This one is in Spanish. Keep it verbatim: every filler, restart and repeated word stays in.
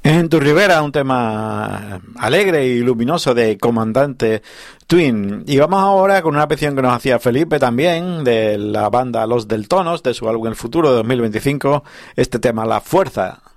En tu ribera, un tema alegre y luminoso de Comandante Twin. Y vamos ahora con una petición que nos hacía Felipe también, de la banda Los Deltonos, de su álbum El Futuro de dos mil veinticinco, este tema La Fuerza.